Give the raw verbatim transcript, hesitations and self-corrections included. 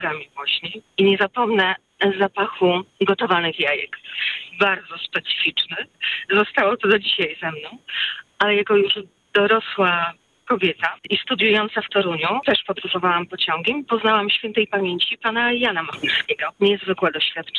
pociągami właśnie. I nie zapomnę zapachu gotowanych jajek. Bardzo specyficzny. Zostało to do dzisiaj ze mną. Ale jako już dorosła kobieta i studiująca w Toruniu, też podróżowałam pociągiem, poznałam świętej pamięci pana Jana Machnickiego. Niezwykłe doświadczenie.